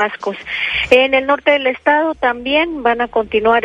chubascos. En el norte del estado también van a continuar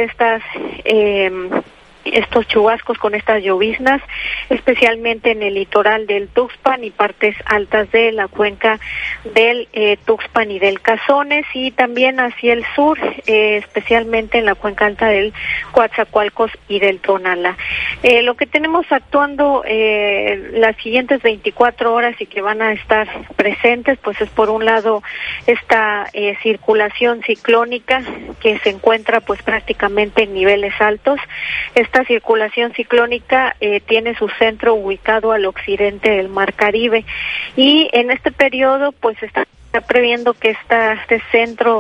estos chubascos con estas lloviznas, especialmente en el litoral del Tuxpan y partes altas de la cuenca del Tuxpan y del Cazones, y también hacia el sur, especialmente en la cuenca alta del Coatzacoalcos y del Tonalá. Lo que tenemos actuando las siguientes 24 horas y que van a estar presentes, pues es por un lado esta circulación ciclónica que se encuentra pues prácticamente en niveles altos. Esta circulación ciclónica tiene su centro ubicado al occidente del Mar Caribe, y en este periodo pues está previendo que este centro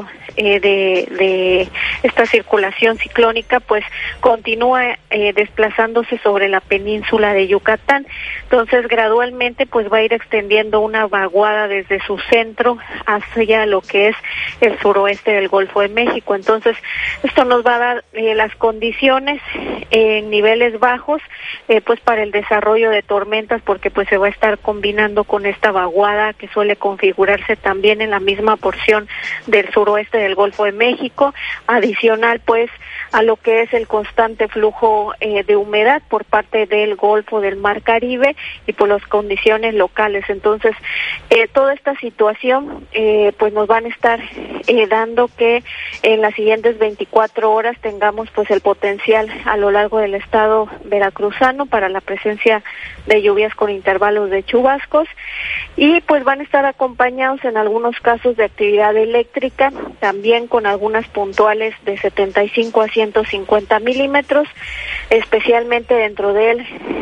de esta circulación ciclónica pues continúa desplazándose sobre la península de Yucatán. Entonces gradualmente pues va a ir extendiendo una vaguada desde su centro hacia lo que es el suroeste del Golfo de México. Entonces esto nos va a dar las condiciones en niveles bajos pues para el desarrollo de tormentas, porque pues se va a estar combinando con esta vaguada que suele configurarse también en la misma porción del suroeste del Golfo de México, adicional pues a lo que es el constante flujo de humedad por parte del Golfo del Mar Caribe y por las condiciones locales. Entonces toda esta situación pues nos van a estar dando que en las siguientes 24 horas tengamos pues el potencial a lo largo del estado veracruzano para la presencia de lluvias con intervalos de chubascos, y pues van a estar acompañados en algunos casos de actividad eléctrica, también con algunas puntuales de 75 a 150 milímetros, especialmente dentro del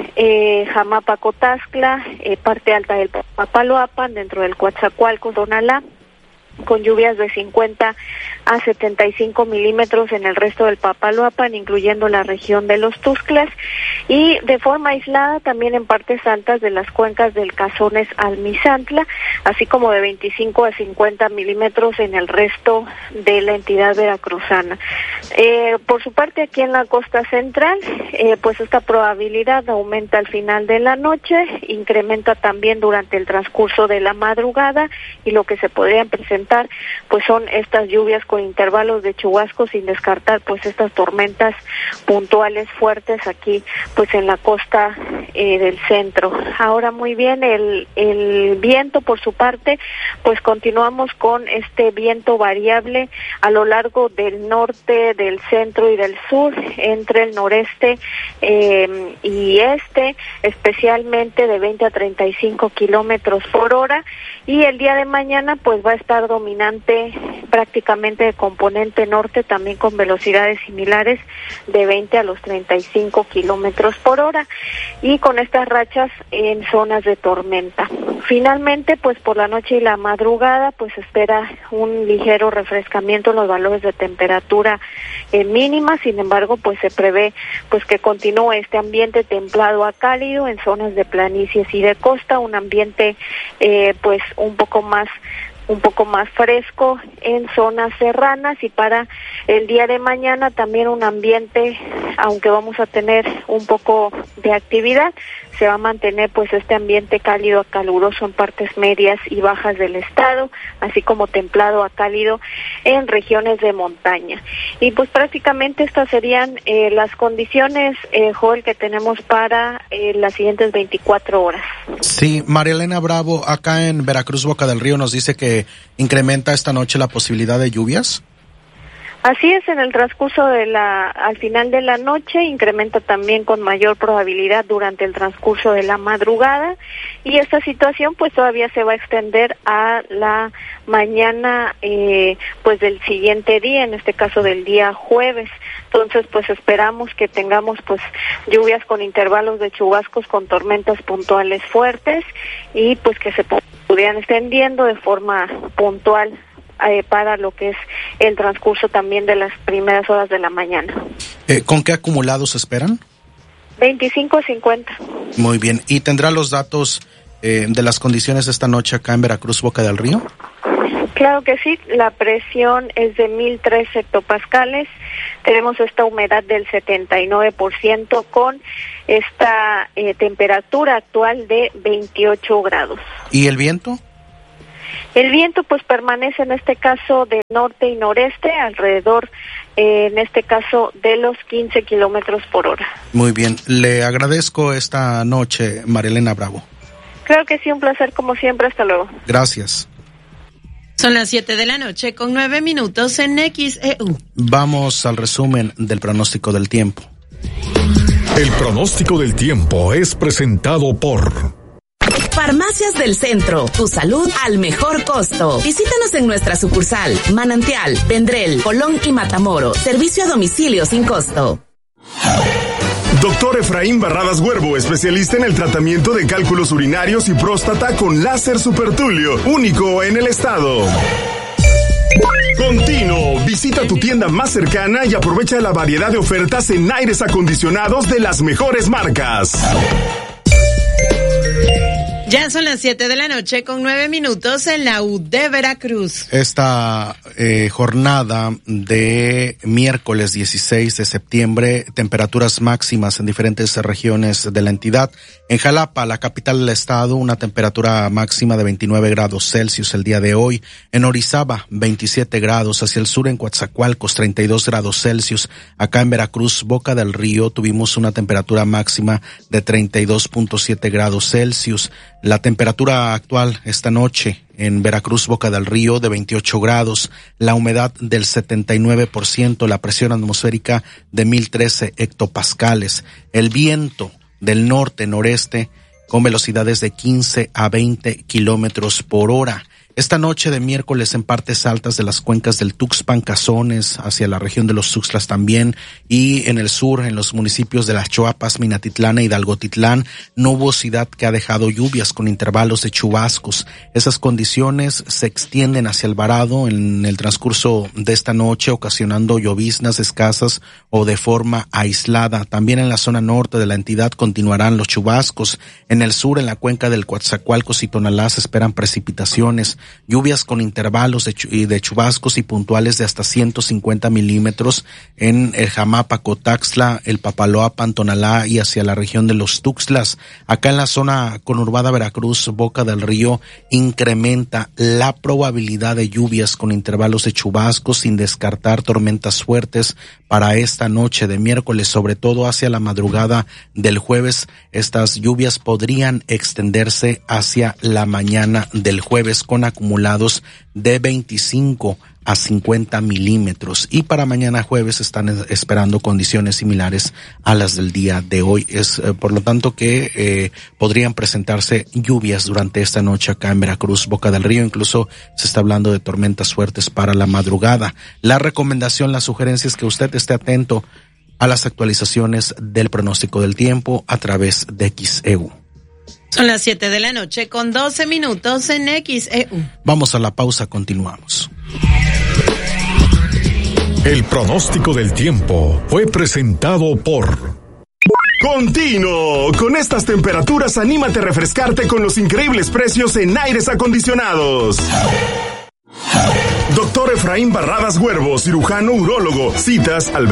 Jamapa-Cotaxtla, parte alta del Papaloapan, dentro del Coatzacoalcos, Tonalá, con lluvias de 50 a 75 milímetros en el resto del Papaloapan, incluyendo la región de los Tuxtlas, y de forma aislada también en partes altas de las cuencas del Cazones al Misantla, así como de 25 a 50 milímetros en el resto de la entidad veracruzana. Por su parte, aquí en la costa central, pues esta probabilidad aumenta al final de la noche, incrementa también durante el transcurso de la madrugada, y lo que se podrían presentar pues son estas lluvias con intervalos de chubascos, sin descartar pues estas tormentas puntuales fuertes aquí pues en la costa del centro. Ahora muy bien, el viento por su parte, pues continuamos con este viento variable a lo largo del norte, del centro y del sur, entre el noreste y este, especialmente de 20 a 35 kilómetros por hora, y el día de mañana pues va a estar dominante prácticamente de componente norte, también con velocidades similares de 20 a los 35 kilómetros por hora, y con estas rachas en zonas de tormenta. Finalmente, pues por la noche y la madrugada, pues se espera un ligero refrescamiento en los valores de temperatura mínima. Sin embargo, pues se prevé pues que continúe este ambiente templado a cálido en zonas de planicies y de costa, un ambiente pues un poco más fresco en zonas serranas, y para el día de mañana también un ambiente, aunque vamos a tener un poco de actividad, se va a mantener pues este ambiente cálido a caluroso en partes medias y bajas del estado, así como templado a cálido en regiones de montaña. Y pues prácticamente estas serían las condiciones, Joel, que tenemos para las siguientes 24 horas. Sí, María Elena Bravo, acá en Veracruz, Boca del Río, nos dice que incrementa esta noche la posibilidad de lluvias. Así es, en el transcurso al final de la noche incrementa también con mayor probabilidad durante el transcurso de la madrugada, y esta situación pues todavía se va a extender a la mañana pues del siguiente día, en este caso del día jueves. Entonces pues esperamos que tengamos pues lluvias con intervalos de chubascos con tormentas puntuales fuertes, y pues que se pudieran extendiendo de forma puntual para lo que es el transcurso también de las primeras horas de la mañana. ¿Con qué acumulados esperan? 25 a 50. Muy bien. ¿Y tendrá los datos de las condiciones esta noche acá en Veracruz, Boca del Río? Claro que sí, la presión es de 1003 hectopascales, tenemos esta humedad del 79% con esta temperatura actual de 28 grados. ¿Y el viento? El viento pues permanece en este caso de norte y noreste, alrededor en este caso de los 15 kilómetros por hora. Muy bien, le agradezco esta noche, María Elena Bravo. Creo que sí, un placer como siempre, hasta luego. Gracias. Son las 7:09 en XEU. Vamos al resumen del pronóstico del tiempo. El pronóstico del tiempo es presentado por Farmacias del Centro, tu salud al mejor costo. Visítanos en nuestra sucursal, Manantial, Vendrell, Colón y Matamoros. Servicio a domicilio sin costo. Doctor Efraín Barradas Huervo, especialista en el tratamiento de cálculos urinarios y próstata con láser supertulio, único en el estado. Continuo, visita tu tienda más cercana y aprovecha la variedad de ofertas en aires acondicionados de las mejores marcas. Ya son las 7:09 en la UD Veracruz. Esta jornada de miércoles 16 de septiembre, temperaturas máximas en diferentes regiones de la entidad. En Jalapa, la capital del estado, una temperatura máxima de 29 grados Celsius el día de hoy. En Orizaba, 27 grados. Hacia el sur, en Coatzacoalcos, 32 grados Celsius. Acá en Veracruz, Boca del Río, tuvimos una temperatura máxima de 32.7 grados Celsius. La temperatura actual esta noche en Veracruz, Boca del Río, de 28 grados, la humedad del 79%, la presión atmosférica de 1013 hectopascales, el viento del norte-noreste con velocidades de 15 a 20 kilómetros por hora. Esta noche de miércoles en partes altas de las cuencas del Tuxpan, Cazones, hacia la región de los Tuxtlas también, y en el sur, en los municipios de Las Choapas, Minatitlán e Hidalgotitlán, nubosidad que ha dejado lluvias con intervalos de chubascos. Esas condiciones se extienden hacia Alvarado en el transcurso de esta noche, ocasionando lloviznas escasas o de forma aislada. También en la zona norte de la entidad continuarán los chubascos. En el sur, en la cuenca del Coatzacoalcos y Tonalá, se esperan precipitaciones. Lluvias con intervalos de chubascos y puntuales de hasta 150 milímetros en el Jamapa, Cotaxtla, el Papaloapan, Tonalá y hacia la región de los Tuxtlas. Acá en la zona conurbada Veracruz, Boca del Río, incrementa la probabilidad de lluvias con intervalos de chubascos, sin descartar tormentas fuertes para esta noche de miércoles, sobre todo hacia la madrugada del jueves. Estas lluvias podrían extenderse hacia la mañana del jueves con acumulados de 25 a 50 milímetros. Y para mañana jueves están esperando condiciones similares a las del día de hoy. Es por lo tanto que podrían presentarse lluvias durante esta noche acá en Veracruz, Boca del Río. Incluso se está hablando de tormentas fuertes para la madrugada. La recomendación, la sugerencia es que usted esté atento a las actualizaciones del pronóstico del tiempo a través de XEU. Son las 7:12 en XEU. Vamos a la pausa, continuamos. El pronóstico del tiempo fue presentado por Continuo, con estas temperaturas anímate a refrescarte con los increíbles precios en aires acondicionados. Doctor Efraín Barradas Huervo, cirujano urólogo. Citas al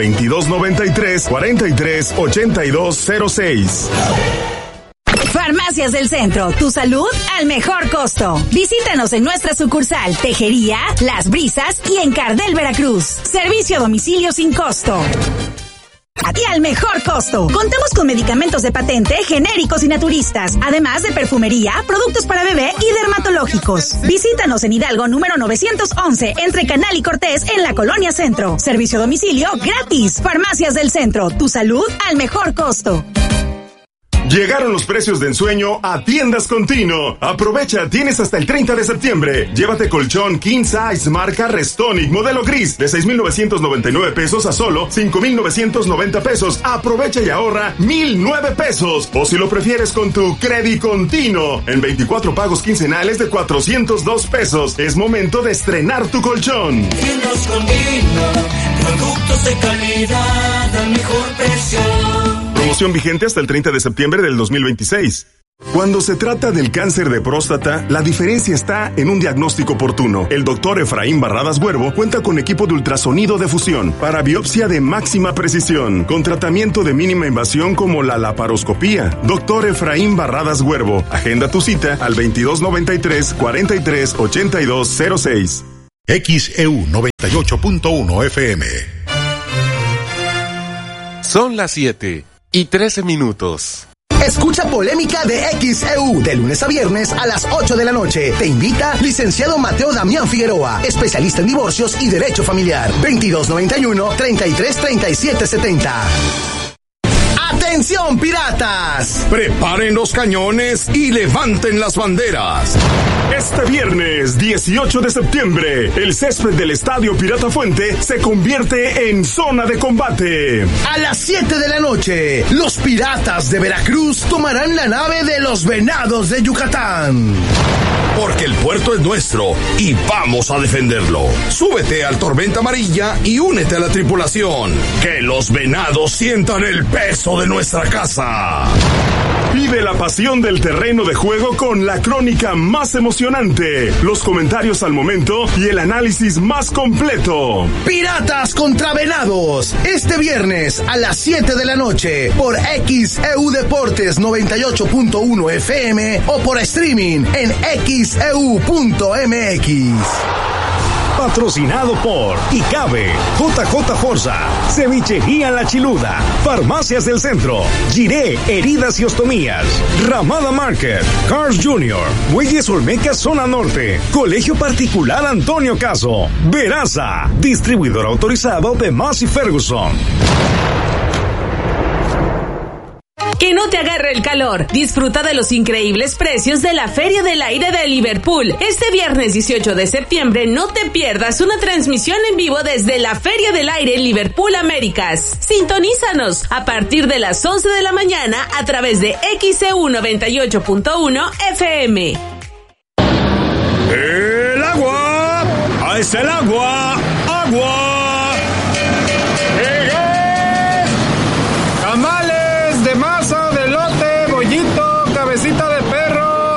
2293-438206. Farmacias del Centro, tu salud al mejor costo. Visítanos en nuestra sucursal Tejería, Las Brisas y en Cardel, Veracruz. Servicio a domicilio sin costo. Y al mejor costo. Contamos con medicamentos de patente, genéricos y naturistas, además de perfumería, productos para bebé y dermatológicos. Visítanos en Hidalgo número 911, entre Canal y Cortés, en la Colonia Centro. Servicio a domicilio gratis. Farmacias del Centro, tu salud al mejor costo. Llegaron los precios de ensueño a Tiendas Continuo. Aprovecha, tienes hasta el 30 de septiembre. Llévate colchón King Size marca Restonic modelo gris de 6,999 pesos a solo 5,990 pesos. Aprovecha y ahorra 1,009 pesos. O si lo prefieres con tu Credit Continuo, en 24 pagos quincenales de 402 pesos. Es momento de estrenar tu colchón. Tiendas Continuo, productos de calidad al mejor precio. Promoción vigente hasta el 30 de septiembre del 2026. Cuando se trata del cáncer de próstata, la diferencia está en un diagnóstico oportuno. El doctor Efraín Barradas Huervo cuenta con equipo de ultrasonido de fusión para biopsia de máxima precisión, con tratamiento de mínima invasión como la laparoscopía. Doctor Efraín Barradas Huervo, agenda tu cita al 2293 43 8206. XEU 98.1 FM. Son las 7:13. Escucha Polémica de XEU de lunes a viernes a las 8 de la noche. Te invita licenciado Mateo Damián Figueroa, especialista en divorcios y derecho familiar. 2291-333770. ¡Atención, piratas! Preparen los cañones y levanten las banderas. Este viernes 18 de septiembre, el césped del Estadio Pirata Fuente se convierte en zona de combate. A las 7 de la noche, los piratas de Veracruz tomarán la nave de los Venados de Yucatán. Porque el puerto es nuestro y vamos a defenderlo. Súbete al Tormenta Amarilla y únete a la tripulación. Que los Venados sientan el peso de nuestra casa. Vive la pasión del terreno de juego con la crónica más emocionante, los comentarios al momento y el análisis más completo. Piratas contra Venados, este viernes a las 7 de la noche por XEU Deportes 98.1 FM o por streaming en XEU.mx. Patrocinado por ICABE, JJ Forza, Cevichería La Chiluda, Farmacias del Centro, Giré, Heridas y Ostomías, Ramada Market, Cars Jr., Muelles Olmeca Zona Norte, Colegio Particular Antonio Caso, Veraza, distribuidor autorizado de Massey Ferguson. Que no te agarre el calor. Disfruta de los increíbles precios de la Feria del Aire de Liverpool. Este viernes 18 de septiembre no te pierdas una transmisión en vivo desde la Feria del Aire Liverpool Américas. Sintonízanos a partir de las 11 de la mañana a través de XEU 98.1 FM. ¡El agua! ¡Ah, es el agua! ¡Agua! Tamales de masa, de elote, bollito, cabecita de perro.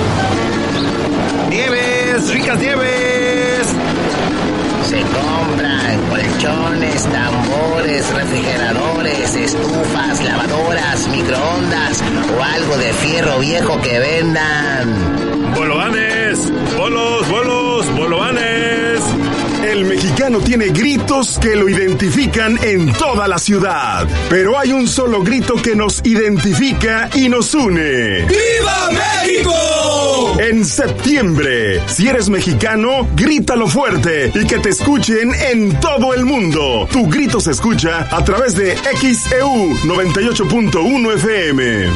Nieves, ricas nieves. Se compran colchones, tambores, refrigeradores, estufas, lavadoras, microondas o algo de fierro viejo que vendan. ¡Bolovanes! ¡Bolos, bolovanes! El mexicano tiene gritos que lo identifican en toda la ciudad, pero hay un solo grito que nos identifica y nos une. ¡Viva México! En septiembre, si eres mexicano, grítalo fuerte y que te escuchen en todo el mundo. Tu grito se escucha a través de XEU 98.1 FM.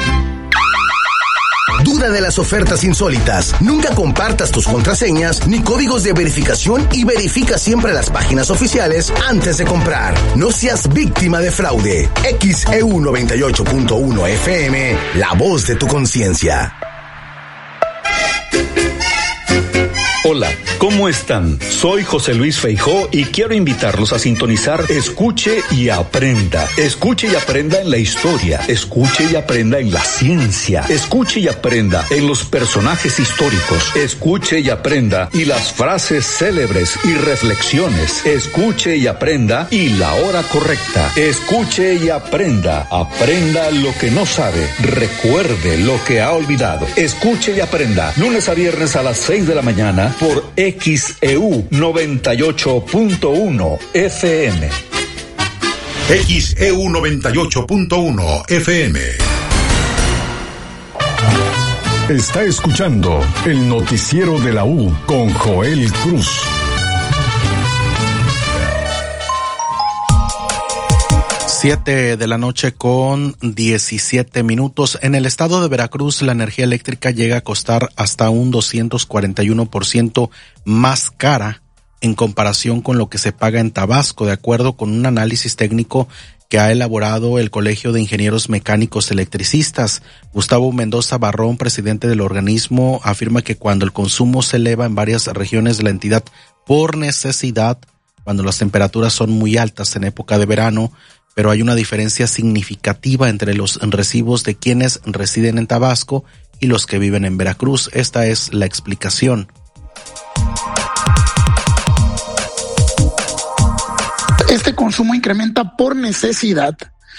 Duda de las ofertas insólitas. Nunca compartas tus contraseñas ni códigos de verificación y verifica siempre las páginas oficiales antes de comprar. No seas víctima de fraude. XEU 98.1 FM, la voz de tu conciencia. Hola, ¿cómo están? Soy José Luis Feijó y quiero invitarlos a sintonizar Escuche y Aprenda. Escuche y aprenda en la historia. Escuche y aprenda en la ciencia. Escuche y aprenda en los personajes históricos. Escuche y aprenda y las frases célebres y reflexiones. Escuche y aprenda y la hora correcta. Escuche y aprenda. Aprenda lo que no sabe. Recuerde lo que ha olvidado. Escuche y aprenda. Lunes a viernes a las 6 de la mañana por XEU 98.1 FM. XEU 98.1 FM. Está escuchando el noticiero de la U con Joel Cruz. 7 de la noche con 17 minutos. En el estado de Veracruz, la energía eléctrica llega a costar hasta un 241% más cara en comparación con lo que se paga en Tabasco, de acuerdo con un análisis técnico que ha elaborado el Colegio de Ingenieros Mecánicos Electricistas. Gustavo Mendoza Barrón, presidente del organismo, afirma que cuando el consumo se eleva en varias regiones de la entidad por necesidad, cuando las temperaturas son muy altas en época de verano, pero hay una diferencia significativa entre los recibos de quienes residen en Tabasco y los que viven en Veracruz. Esta es la explicación. Este consumo incrementa por necesidad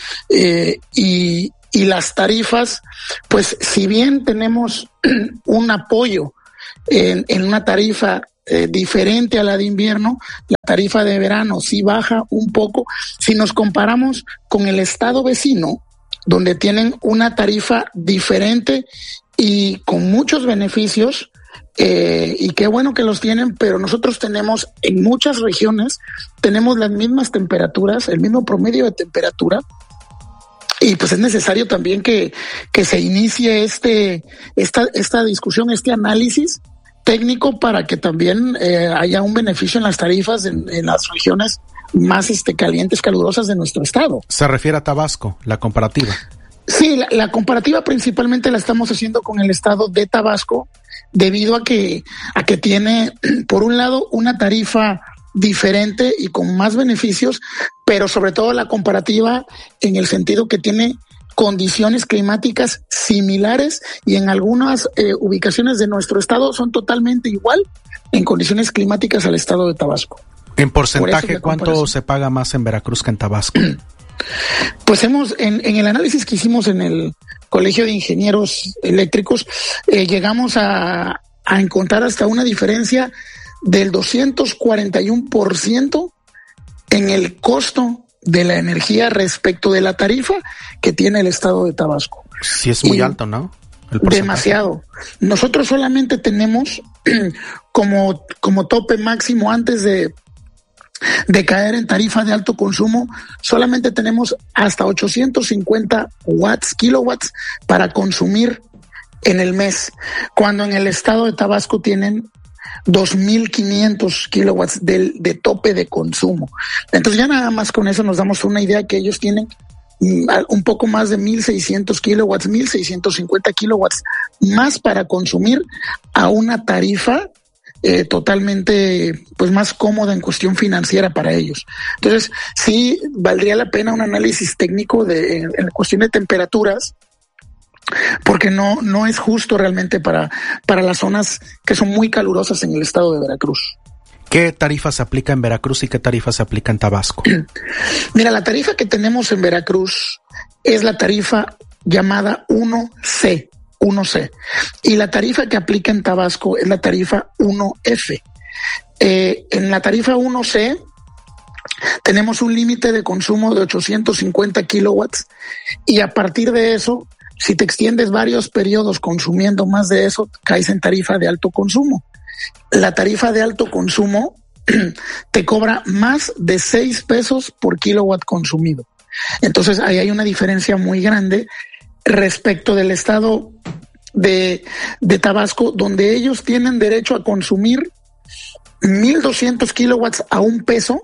y las tarifas, pues si bien tenemos un apoyo en una tarifa diferente a la de invierno, la tarifa de verano sí baja un poco. Si nos comparamos con el estado vecino, donde tienen una tarifa diferente y con muchos beneficios, y qué bueno que los tienen, pero nosotros tenemos en muchas regiones, tenemos las mismas temperaturas, el mismo promedio de temperatura, y pues es necesario también que se inicie esta discusión, este análisis técnico para que también haya un beneficio en las tarifas en las regiones más calientes, calurosas de nuestro estado. Se refiere a Tabasco, la comparativa. Sí, la comparativa principalmente la estamos haciendo con el estado de Tabasco, debido a que tiene, por un lado, una tarifa diferente y con más beneficios, pero sobre todo la comparativa en el sentido que tiene condiciones climáticas similares y en algunas ubicaciones de nuestro estado son totalmente igual en condiciones climáticas al estado de Tabasco. En porcentaje, ¿cuánto se paga más en Veracruz que en Tabasco? Pues en el análisis que hicimos en el Colegio de Ingenieros Eléctricos, llegamos a encontrar hasta una diferencia del 241% en el costo de la energía respecto de la tarifa que tiene el estado de Tabasco. Sí, es muy alto, ¿no? Demasiado. Nosotros solamente tenemos como tope máximo antes de caer en tarifa de alto consumo, solamente tenemos hasta 850 kilowatts para consumir en el mes, cuando en el estado de Tabasco tienen 2,500 kilowatts de tope de consumo. Entonces ya nada más con eso nos damos una idea que ellos tienen un poco más de 1,600 kilowatts, 1,650 kilowatts más para consumir a una tarifa totalmente pues más cómoda en cuestión financiera para ellos. Entonces sí valdría la pena un análisis técnico en cuestión de temperaturas, porque no es justo realmente para las zonas que son muy calurosas en el estado de Veracruz. ¿Qué tarifa se aplica en Veracruz y qué tarifa se aplica en Tabasco? Mira, la tarifa que tenemos en Veracruz es la tarifa llamada 1C. Y la tarifa que aplica en Tabasco es la tarifa 1F. En la tarifa 1C tenemos un límite de consumo de 850 kilowatts y a partir de eso, si te extiendes varios periodos consumiendo más de eso, caes en tarifa de alto consumo. La tarifa de alto consumo te cobra más de 6 pesos por kilowatt consumido. Entonces ahí hay una diferencia muy grande respecto del estado de Tabasco, donde ellos tienen derecho a consumir 1,200 kilowatts a 1 peso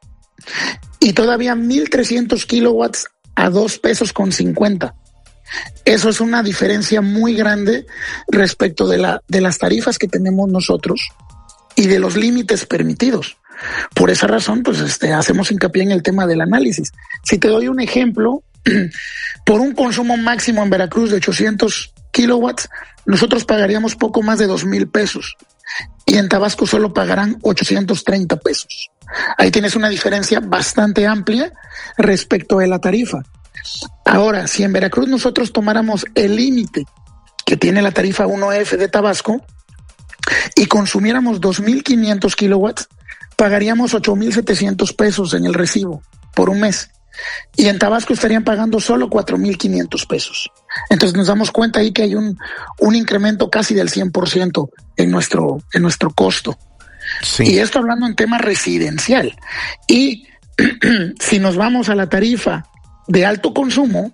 y todavía 1,300 kilowatts a 2 pesos con 50. Eso es una diferencia muy grande respecto de las tarifas que tenemos nosotros y de los límites permitidos. Por esa razón, pues hacemos hincapié en el tema del análisis. Si te doy un ejemplo, por un consumo máximo en Veracruz de 800 kilowatts, nosotros pagaríamos poco más de 2,000 pesos y en Tabasco solo pagarán 830 pesos. Ahí tienes una diferencia bastante amplia respecto de la tarifa. Ahora, si en Veracruz nosotros tomáramos el límite que tiene la tarifa 1F de Tabasco y consumiéramos 2,500 kilowatts, pagaríamos 8,700 pesos en el recibo por un mes. Y en Tabasco estarían pagando solo 4,500 pesos. Entonces nos damos cuenta ahí que hay un incremento casi del 100% en nuestro costo. Sí. Y esto hablando en tema residencial. Y si nos vamos a la tarifa de alto consumo,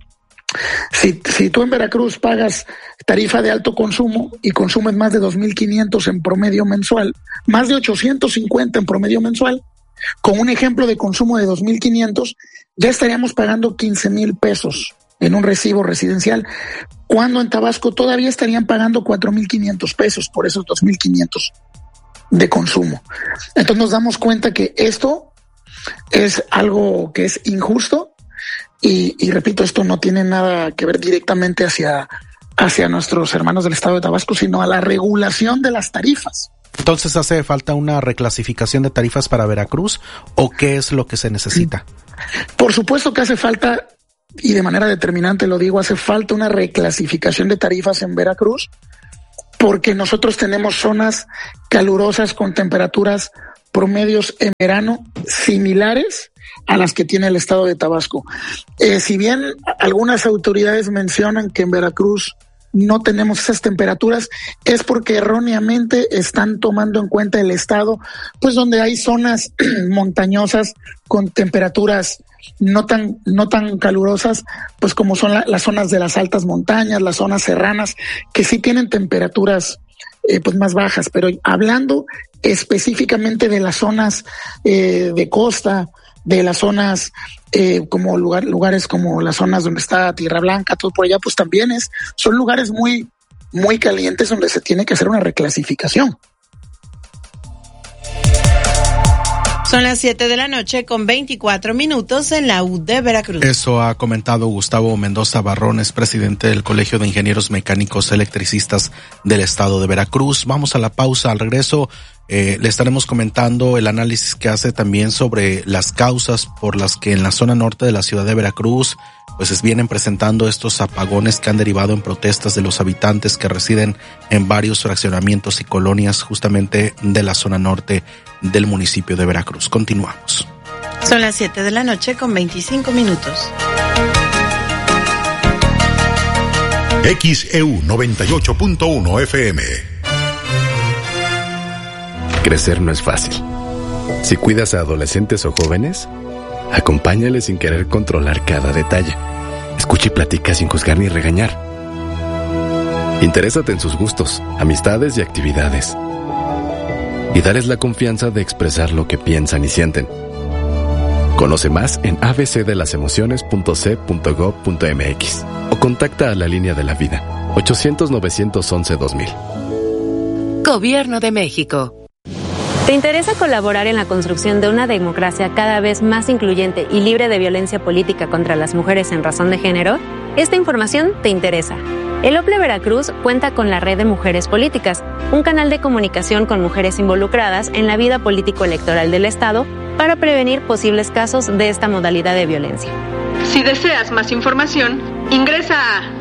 si tú en Veracruz pagas tarifa de alto consumo y consumes más de 2,500 en promedio mensual, más de 850 en promedio mensual, con un ejemplo de consumo de 2,500, ya estaríamos pagando 15,000 pesos en un recibo residencial, cuando en Tabasco todavía estarían pagando 4,500 pesos por esos 2,500 de consumo. Entonces nos damos cuenta que esto es algo que es injusto y repito, esto no tiene nada que ver directamente hacia nuestros hermanos del estado de Tabasco, sino a la regulación de las tarifas. Entonces, ¿hace falta una reclasificación de tarifas para Veracruz o qué es lo que se necesita? Por supuesto que hace falta, y de manera determinante lo digo, hace falta una reclasificación de tarifas en Veracruz, porque nosotros tenemos zonas calurosas con temperaturas promedios en verano similares a las que tiene el estado de Tabasco. Si bien algunas autoridades mencionan que en Veracruz no tenemos esas temperaturas, es porque erróneamente están tomando en cuenta el estado, pues donde hay zonas montañosas con temperaturas no tan calurosas, pues como son las zonas de las altas montañas, las zonas serranas, que sí tienen temperaturas pues más bajas. Pero hablando específicamente de las zonas de costa, de las zonas como lugares como las zonas donde está Tierra Blanca, todo por allá, pues también son lugares muy, muy calientes donde se tiene que hacer una reclasificación. Son las 7 de la noche con 24 minutos en la U de Veracruz. Eso ha comentado Gustavo Mendoza Barrones, presidente del Colegio de Ingenieros Mecánicos Electricistas del estado de Veracruz. Vamos a la pausa. Al regreso le estaremos comentando el análisis que hace también sobre las causas por las que en la zona norte de la ciudad de Veracruz pues vienen presentando estos apagones que han derivado en protestas de los habitantes que residen en varios fraccionamientos y colonias justamente de la zona norte del municipio de Veracruz. Continuamos. Son las 7 de la noche con 25 minutos. XEU 98.1 FM. Crecer no es fácil. Si cuidas a adolescentes o jóvenes, acompáñales sin querer controlar cada detalle. Escucha y platica sin juzgar ni regañar. Interésate en sus gustos, amistades y actividades. Y dales la confianza de expresar lo que piensan y sienten. Conoce más en abcdelasemociones.c.gov.mx o contacta a la línea de la vida 800-911-2000. Gobierno de México. ¿Te interesa colaborar en la construcción de una democracia cada vez más incluyente y libre de violencia política contra las mujeres en razón de género? Esta información te interesa. El OPLE Veracruz cuenta con la Red de Mujeres Políticas, un canal de comunicación con mujeres involucradas en la vida político-electoral del Estado para prevenir posibles casos de esta modalidad de violencia. Si deseas más información, ingresa a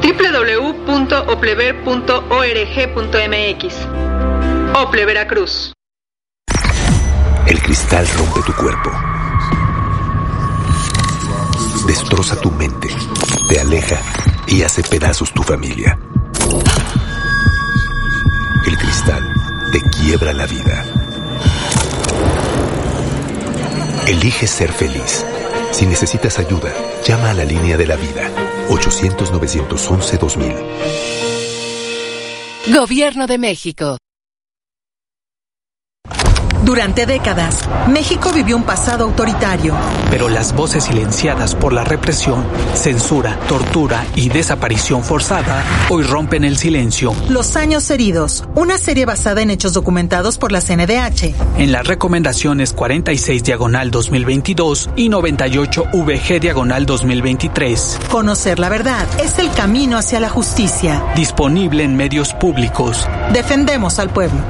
www.oplever.org.mx. OPLE Veracruz. El cristal rompe tu cuerpo, destroza tu mente, te aleja y hace pedazos tu familia. El cristal te quiebra la vida. Elige ser feliz. Si necesitas ayuda, llama a la línea de la vida 800-911-2000. Gobierno de México. Durante décadas, México vivió un pasado autoritario. Pero las voces silenciadas por la represión, censura, tortura y desaparición forzada hoy rompen el silencio. Los años heridos, una serie basada en hechos documentados por la CNDH. En las recomendaciones 46/2022 y 98/VG/2023. Conocer la verdad es el camino hacia la justicia. Disponible en medios públicos. Defendemos al pueblo.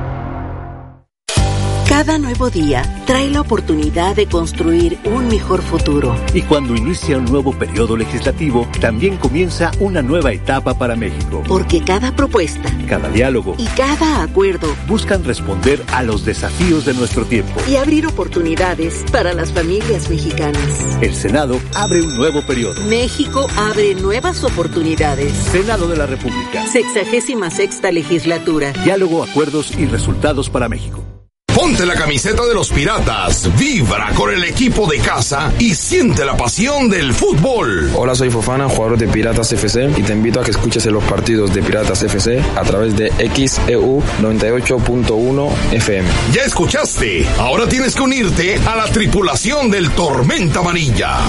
Cada nuevo día trae la oportunidad de construir un mejor futuro. Y cuando inicia un nuevo periodo legislativo, también comienza una nueva etapa para México. Porque cada propuesta, cada diálogo y cada acuerdo buscan responder a los desafíos de nuestro tiempo y abrir oportunidades para las familias mexicanas. El Senado abre un nuevo periodo. México abre nuevas oportunidades. Senado de la República. 66ª legislatura. Diálogo, acuerdos y resultados para México. Ponte la camiseta de los Piratas, vibra con el equipo de casa y siente la pasión del fútbol. Hola, soy Fofana, jugador de Piratas FC, y te invito a que escuches los partidos de Piratas FC a través de XEU 98.1 FM. Ya escuchaste, ahora tienes que unirte a la tripulación del Tormenta Amarilla.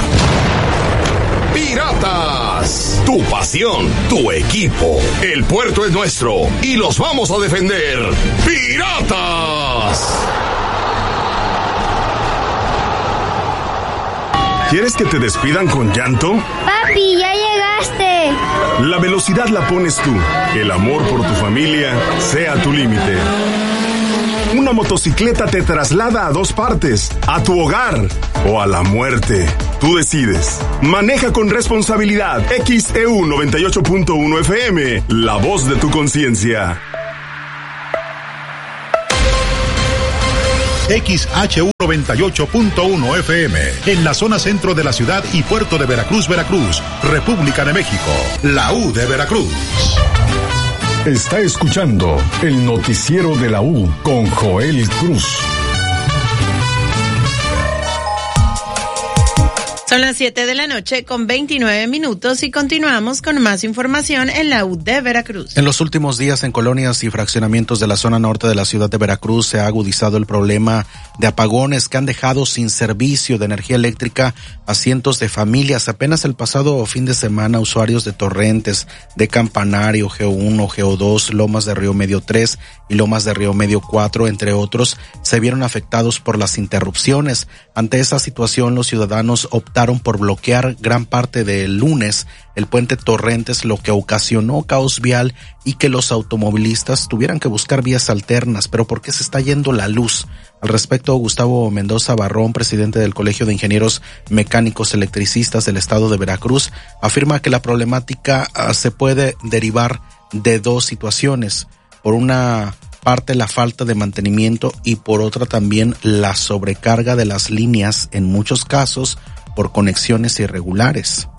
Piratas, tu pasión, tu equipo. El puerto es nuestro y los vamos a defender. ¡Piratas! ¿Quieres que te despidan con llanto? Papi, ya llegaste. La velocidad la pones tú. El amor por tu familia sea tu límite. Una motocicleta te traslada a dos partes, a tu hogar o a la muerte. Tú decides. Maneja con responsabilidad. XEU 98.1 FM, la voz de tu conciencia. XHU 98.1 FM, en la zona centro de la ciudad y puerto de Veracruz, Veracruz, República de México, la U de Veracruz. Está escuchando el noticiero de la U con Joel Cruz. Son las 7 de la noche con 29 minutos y continuamos con más información en la U de Veracruz. En los últimos días en colonias y fraccionamientos de la zona norte de la ciudad de Veracruz se ha agudizado el problema de apagones que han dejado sin servicio de energía eléctrica a cientos de familias. Apenas el pasado fin de semana, usuarios de Torrentes, de Campanario, Geo1, Geo2, Lomas de Río Medio 3 y Lomas de Río Medio 4, entre otros, se vieron afectados por las interrupciones. Ante esa situación, los ciudadanos optaron por bloquear gran parte del lunes el puente Torrentes, lo que ocasionó caos vial y que los automovilistas tuvieran que buscar vías alternas. Pero ¿por qué se está yendo la luz? Al respecto, Gustavo Mendoza Barrón, presidente del Colegio de Ingenieros Mecánicos Electricistas del Estado de Veracruz, afirma que la problemática se puede derivar de dos situaciones. Por una parte, la falta de mantenimiento y por otra también la sobrecarga de las líneas, en muchos casos por conexiones irregulares.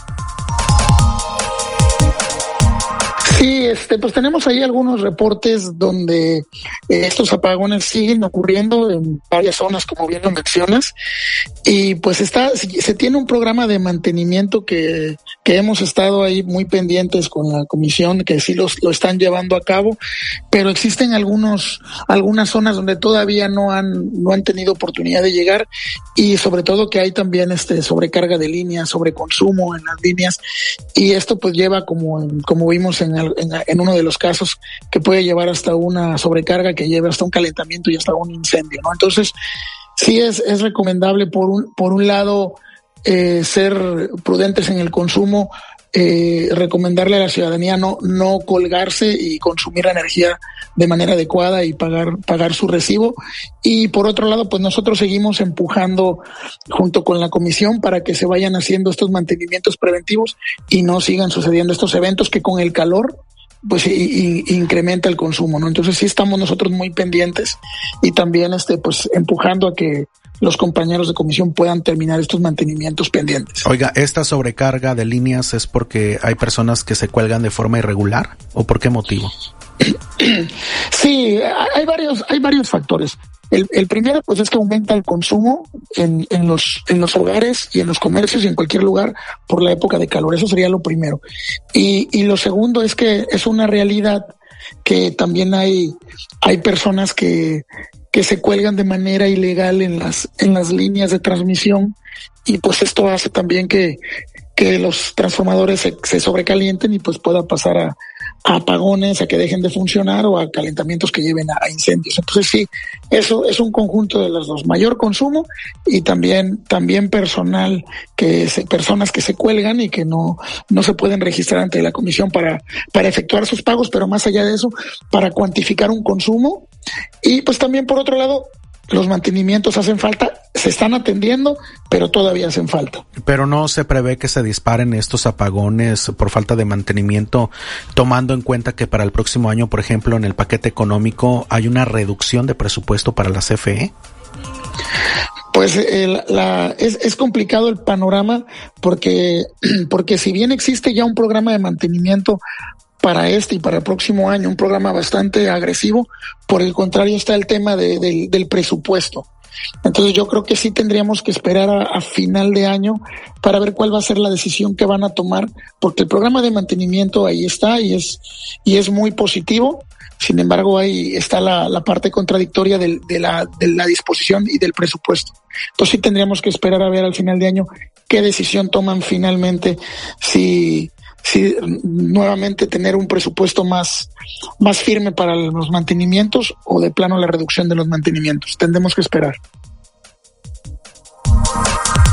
Sí, pues tenemos ahí algunos reportes donde estos apagones siguen ocurriendo en varias zonas, como bien lo mencionas, y pues se tiene un programa de mantenimiento que hemos estado ahí muy pendientes con la comisión, que sí lo están llevando a cabo, pero existen algunas zonas donde todavía no han tenido oportunidad de llegar, y sobre todo que hay también sobrecarga de líneas, sobreconsumo en las líneas, y esto pues lleva, como vimos en uno de los casos, que puede llevar hasta una sobrecarga, que lleva hasta un calentamiento y hasta un incendio, ¿no? Entonces, sí es recomendable por un lado ser prudentes en el consumo, recomendarle a la ciudadanía no colgarse y consumir la energía de manera adecuada y pagar su recibo. Y por otro lado, pues nosotros seguimos empujando junto con la comisión para que se vayan haciendo estos mantenimientos preventivos y no sigan sucediendo estos eventos que con el calor pues incrementa el consumo, ¿no? Entonces sí estamos nosotros muy pendientes y también pues empujando a que los compañeros de comisión puedan terminar estos mantenimientos pendientes. Oiga, ¿esta sobrecarga de líneas es porque hay personas que se cuelgan de forma irregular o por qué motivo? Sí, hay varios factores. El primero, pues, es que aumenta el consumo en los hogares y en los comercios y en cualquier lugar por la época de calor. Eso sería lo primero. Y lo segundo es que es una realidad que también hay personas que se cuelgan de manera ilegal en las líneas de transmisión, y pues esto hace también que los transformadores se sobrecalienten y pues pueda pasar a apagones, a que dejen de funcionar o a calentamientos que lleven a incendios. Entonces sí, eso es un conjunto de los dos: mayor consumo y también personas que se cuelgan y que no se pueden registrar ante la comisión para efectuar sus pagos, pero más allá de eso, para cuantificar un consumo. Y pues también, por otro lado, los mantenimientos hacen falta, se están atendiendo, pero todavía hacen falta. Pero no se prevé que se disparen estos apagones por falta de mantenimiento, tomando en cuenta que para el próximo año, por ejemplo, en el paquete económico hay una reducción de presupuesto para la CFE. Pues es complicado el panorama porque si bien existe ya un programa de mantenimiento para este y para el próximo año, un programa bastante agresivo, por el contrario está el tema del presupuesto. Entonces yo creo que sí tendríamos que esperar a final de año para ver cuál va a ser la decisión que van a tomar, porque el programa de mantenimiento ahí está y es muy positivo. Sin embargo, ahí está la parte contradictoria de la disposición y del presupuesto. Entonces sí tendríamos que esperar a ver al final de año qué decisión toman finalmente, si nuevamente tener un presupuesto más firme para los mantenimientos o de plano la reducción de los mantenimientos. Tendremos que esperar.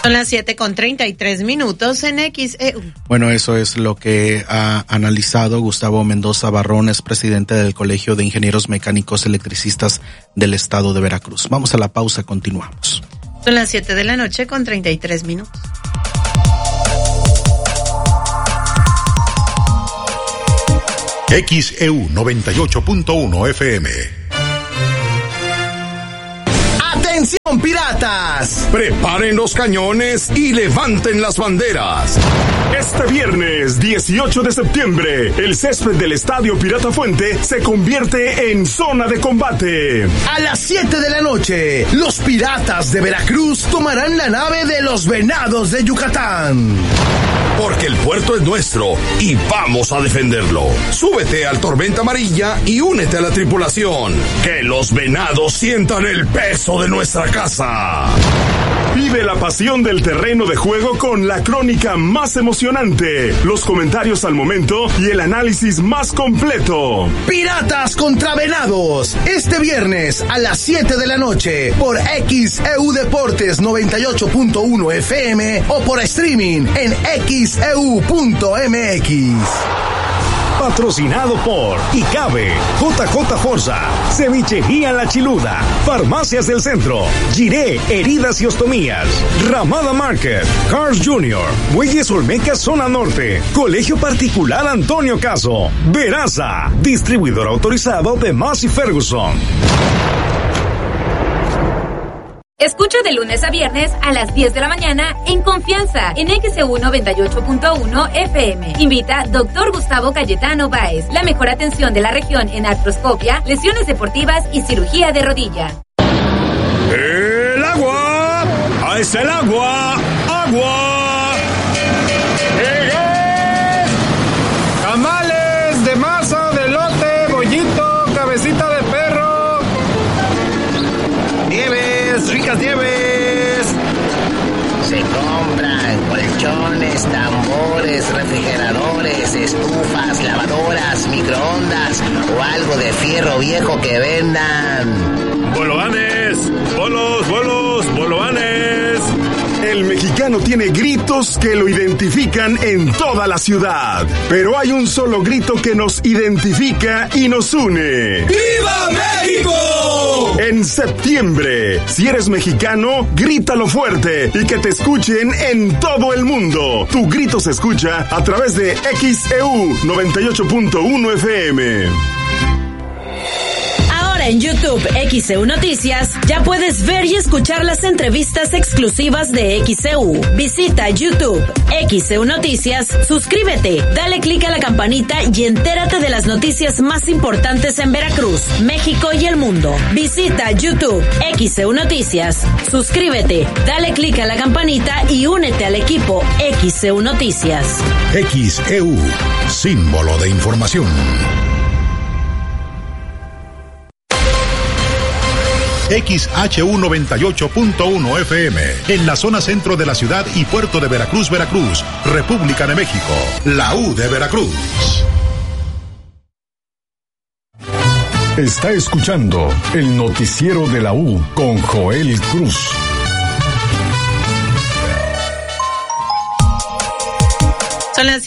Son las 7:33 en XEU. Bueno, eso es lo que ha analizado Gustavo Mendoza Barrón, es presidente del Colegio de Ingenieros Mecánicos Electricistas del Estado de Veracruz. Vamos a la pausa, continuamos. Son las 7:33. XEU 98.1 FM. ¡Atención, piratas! Preparen los cañones y levanten las banderas. Este viernes 18 de septiembre, el césped del Estadio Pirata Fuente se convierte en zona de combate. A las 7 de la noche, los piratas de Veracruz tomarán la nave de los Venados de Yucatán. Porque el puerto es nuestro y vamos a defenderlo. Súbete al Tormenta Amarilla y únete a la tripulación. Que los Venados sientan el peso de nuestra casa. Vive la pasión del terreno de juego con la crónica más emocionante, los comentarios al momento y el análisis más completo. Piratas contra Venados, este viernes a las 7 de la noche por XEU Deportes 98.1 FM o por streaming en XEU.mx. Patrocinado por ICABE, JJ Forza, Cevichería La Chiluda, Farmacias del Centro, Giré, Heridas y Ostomías, Ramada Market, Cars Jr., Muelles Olmeca Zona Norte, Colegio Particular Antonio Caso, Veraza, distribuidor autorizado de Massey Ferguson. Escucha de lunes a viernes a las 10 de la mañana en Confianza en XEU 98.1 FM. Invita Dr. Gustavo Cayetano Báez. La mejor atención de la región en artroscopia, lesiones deportivas y cirugía de rodilla. ¡El agua! ¡Ahí está el agua! ¡Agua! Tamales de masa, de elote, bollito, cabecita de perro. Nieves, ricas nieves. Se compran colchones, tambores, refrigeradores, estufas, lavadoras, microondas o algo de fierro viejo que vendan. ¡Bolovanes! ¡Bolos, bolos, bolovanes! El mexicano tiene gritos que lo identifican en toda la ciudad, pero hay un solo grito que nos identifica y nos une. ¡Viva México! En septiembre, si eres mexicano, grítalo fuerte y que te escuchen en todo el mundo. Tu grito se escucha a través de XEU 98.1 FM. En YouTube XEU Noticias ya puedes ver y escuchar las entrevistas exclusivas de XEU. Visita YouTube XEU Noticias, suscríbete, dale clic a la campanita y entérate de las noticias más importantes en Veracruz, México y el mundo. Visita YouTube XEU Noticias, suscríbete, dale clic a la campanita y únete al equipo XEU Noticias. XEU, símbolo de información. XHU 98.1 FM, en la zona centro de la ciudad y puerto de Veracruz, Veracruz, República de México, la U de Veracruz. Está escuchando el noticiero de la U con Joel Cruz. Son las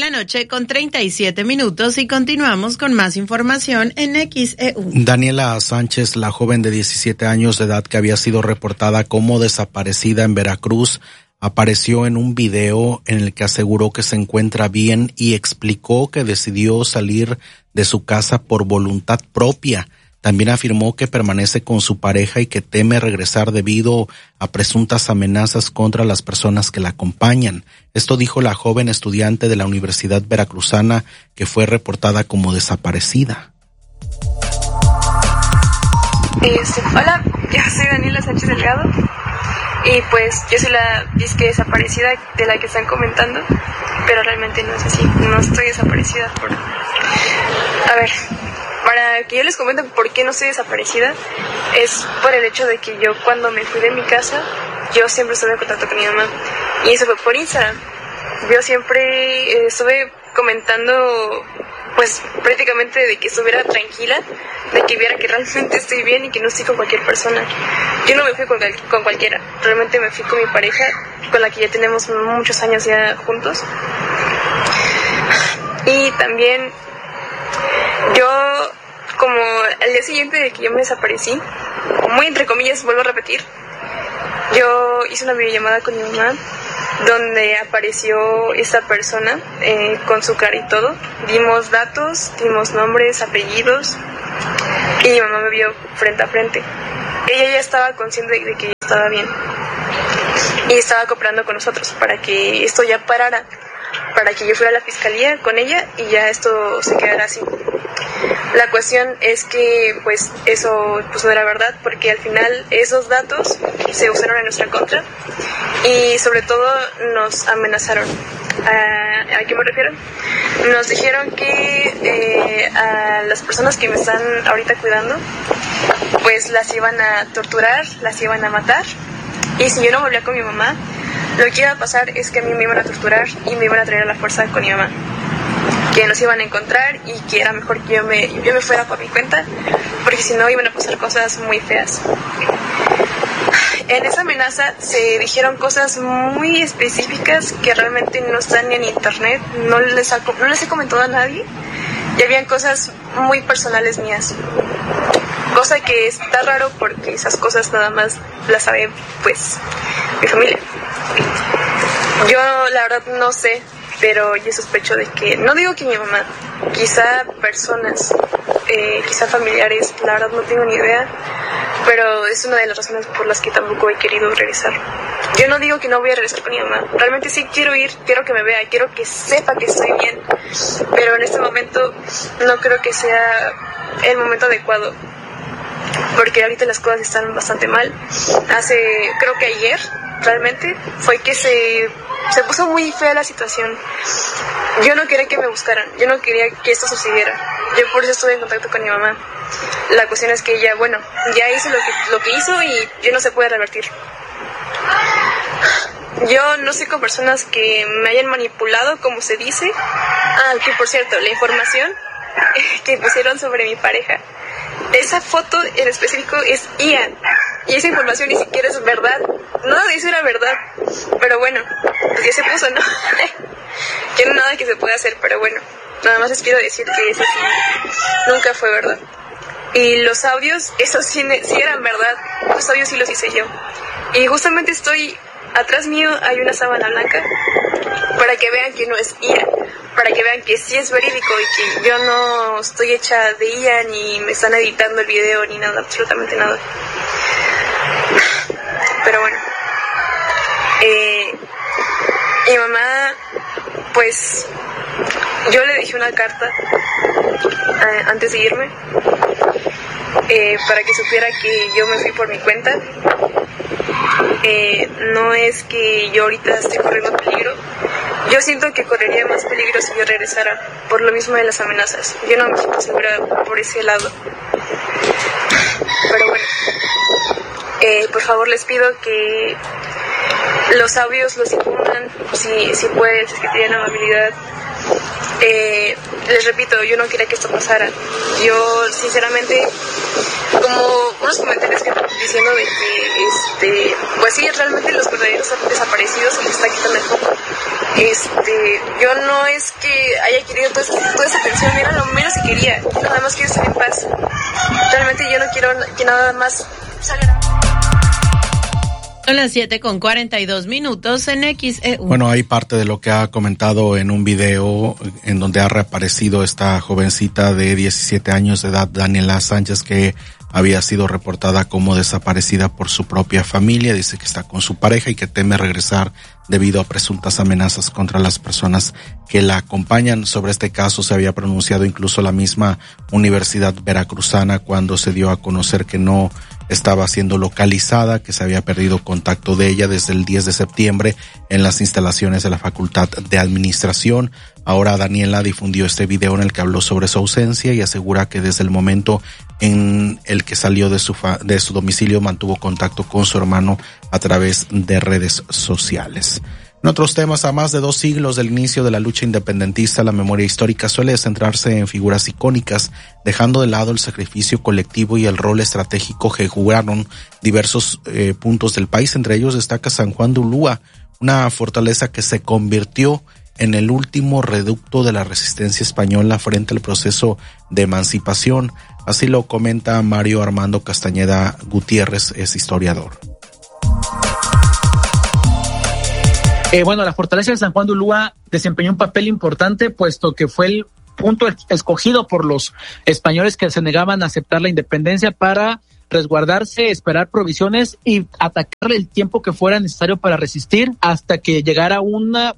7:37 y continuamos con más información en XEU. Daniela Sánchez, la joven de 17 años de edad que había sido reportada como desaparecida en Veracruz, apareció en un video en el que aseguró que se encuentra bien y explicó que decidió salir de su casa por voluntad propia. También afirmó que permanece con su pareja y que teme regresar debido a presuntas amenazas contra las personas que la acompañan. Esto dijo la joven estudiante de la Universidad Veracruzana que fue reportada como desaparecida. Hola, yo soy Daniela Sánchez Delgado y pues yo soy la disque desaparecida de la que están comentando, pero realmente no es así, no estoy desaparecida. A ver, para que yo les comente por qué no estoy desaparecida, es por el hecho de que yo cuando me fui de mi casa, yo siempre estuve en contacto con mi mamá y eso fue por Instagram. Yo siempre estuve comentando pues prácticamente de que estuviera tranquila, de que viera que realmente estoy bien y que no estoy con cualquier persona. Yo no me fui con cualquiera, realmente me fui con mi pareja, con la que ya tenemos muchos años ya juntos. Y también yo, como al día siguiente de que yo me desaparecí, muy entre comillas, vuelvo a repetir, yo hice una videollamada con mi mamá donde apareció esa persona con su cara y todo. Dimos datos, dimos nombres, apellidos y mi mamá me vio frente a frente. Ella ya estaba consciente de que yo estaba bien y estaba cooperando con nosotros para que esto ya parara, para que yo fuera a la fiscalía con ella y ya esto se quedara así. La cuestión es que pues eso pues no era verdad, porque al final esos datos se usaron en nuestra contra y sobre todo nos amenazaron. ¿A qué me refiero? Nos dijeron que a las personas que me están ahorita cuidando pues las iban a torturar, las iban a matar, y si yo no volvía con mi mamá, lo que iba a pasar es que a mí me iban a torturar y me iban a traer a la fuerza con mi mamá, que nos iban a encontrar y que era mejor que yo me fuera por mi cuenta, porque si no iban a pasar cosas muy feas. En esa amenaza se dijeron cosas muy específicas que realmente no están ni en internet, no les he comentado a nadie, y habían cosas muy personales mías, cosa que está raro porque esas cosas nada más las sabe pues mi familia. Yo la verdad no sé, pero yo sospecho de que, no digo que mi mamá, quizá personas, quizá familiares, la verdad no tengo ni idea, pero es una de las razones por las que tampoco he querido regresar. Yo no digo que no voy a regresar con mi mamá, realmente sí quiero ir, quiero que me vea, quiero que sepa que estoy bien, pero en este momento no creo que sea el momento adecuado, porque ahorita las cosas están bastante mal. Creo que ayer realmente fue que se puso muy fea la situación. Yo no quería que me buscaran, yo no quería que esto sucediera, yo por eso estuve en contacto con mi mamá. La cuestión es que ella, bueno, ya hizo lo que hizo y ya no se puede revertir. Yo no sé, con personas que me hayan manipulado, como se dice. Que por cierto, la información que pusieron sobre mi pareja, esa foto en específico es Ian, y esa información ni siquiera es verdad. Nada de eso era verdad, pero bueno, pues ya se puso, ¿no? Que no hay nada que se pueda hacer, pero bueno, nada más les quiero decir que eso sí, nunca fue verdad. Y los audios, esos sí eran verdad, los audios sí los hice yo. Y justamente atrás mío hay una sábana blanca para que vean que no es Ian, para que vean que sí es verídico y que yo no estoy hecha de Ian ni me están editando el video ni nada, absolutamente nada. Pero bueno, mi mamá, pues yo le dejé una carta antes de irme, para que supiera que yo me fui por mi cuenta. No es que yo ahorita esté corriendo peligro, yo siento que correría más peligro si yo regresara, por lo mismo de las amenazas. Yo no me siento segura por ese lado. Pero bueno, por favor les pido que los audios los difundan, si pueden, si es que tienen amabilidad. Les repito, yo no quería que esto pasara. Yo sinceramente, como unos comentarios que están diciendo de que pues sí, realmente los verdaderos desaparecidos se les está quitando el foco. Yo no es que haya querido toda esa atención, era lo menos que quería. Yo nada más quiero estar en paz. Realmente yo no quiero que nada más salga. Son las 7:42 en XEU. Bueno, hay parte de lo que ha comentado en un video en donde ha reaparecido esta jovencita de 17 años de edad, Daniela Sánchez, que había sido reportada como desaparecida por su propia familia. Dice que está con su pareja y que teme regresar debido a presuntas amenazas contra las personas que la acompañan. Sobre este caso se había pronunciado incluso la misma Universidad Veracruzana cuando se dio a conocer que no estaba siendo localizada, que se había perdido contacto de ella desde el 10 de septiembre en las instalaciones de la Facultad de Administración. Ahora Daniela difundió este video en el que habló sobre su ausencia y asegura que desde el momento en el que salió de su domicilio mantuvo contacto con su hermano a través de redes sociales. En otros temas, a más de 2 siglos del inicio de la lucha independentista, la memoria histórica suele centrarse en figuras icónicas, dejando de lado el sacrificio colectivo y el rol estratégico que jugaron diversos puntos del país. Entre ellos destaca San Juan de Ulúa, una fortaleza que se convirtió en el último reducto de la resistencia española frente al proceso de emancipación. Así lo comenta Mario Armando Castañeda Gutiérrez, es historiador. La fortaleza de San Juan de Ulúa desempeñó un papel importante, puesto que fue el punto escogido por los españoles que se negaban a aceptar la independencia para resguardarse, esperar provisiones y atacarle el tiempo que fuera necesario para resistir hasta que llegara una